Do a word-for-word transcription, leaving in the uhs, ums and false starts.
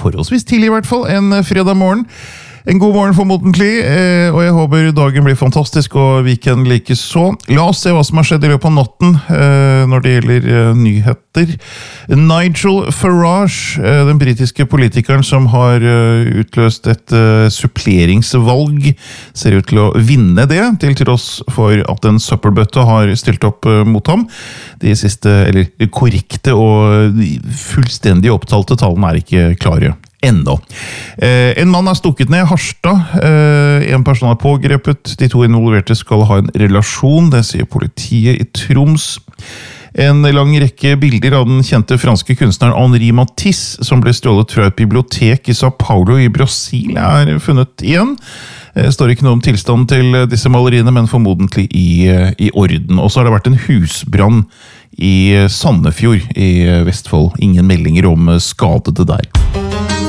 forholdsvis tidlig i hvert fall, en fredag morgen. En god morgen formodentlig, eh, og jeg håper dagen blir fantastisk, og weekend like så. La oss se hva som har skjedd i løpet av natten eh, når det gjelder eh, nyheter. Nigel Farage, eh, den britiske politikeren som har eh, utløst et eh, suppleringsvalg, ser ut til å vinne det, til tross for at en søppelbøtte har stilt opp eh, mot ham. De siste, eller korrekte og fullstendig opptalte tallene er ikke klare. Enda. Eh, en mann er stukket ned i Harstad. Eh, en person er pågrepet. De to involverte skal ha en relasjon, det sier politiet i Troms. En lang rekke bilder av den kjente franske kunstneren Henri Matisse, som ble stjålet fra et bibliotek i Sao Paulo i Brasil, er funnet igjen. Det står ikke noe om tilstanden til disse maleriene, men formodentlig i, i orden. Og så har det vært en husbrann i Sandefjord i Vestfold. Ingen meldinger om skadede der.